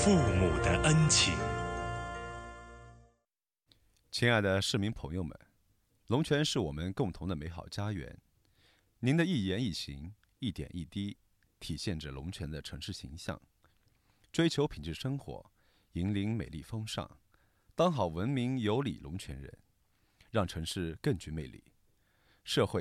父母的恩情。 亲爱的市民朋友们，龙泉是我们共同的美好家园。您的一言一行、一点一滴，体现着龙泉的城市形象。追求品质生活，引领美丽风尚，当好文明有礼龙泉人，让城市更具魅力。社会